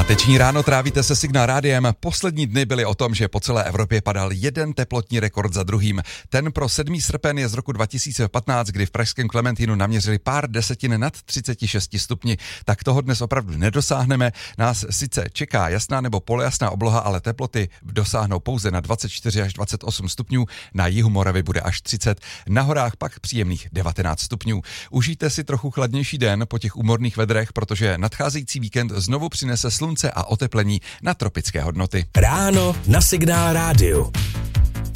Páteční ráno trávíte se Signál rádiem. Poslední dny byly o tom, že po celé Evropě padal jeden teplotní rekord za druhým. Ten pro 7. srpen je z roku 2015, kdy v pražském Klementínu naměřili pár desetin nad 36 stupni. Tak toho dnes opravdu nedosáhneme. Nás sice čeká jasná nebo polojasná obloha, ale teploty dosáhnou pouze na 24 až 28 stupňů. Na jihu Moravy bude až 30, na horách pak příjemných 19 stupňů. Užijte si trochu chladnější den po těch úmorných vedrech, protože nadcházející víkend znovu přinese slunce a oteplení na tropické hodnoty. Ráno na Signál rádiu.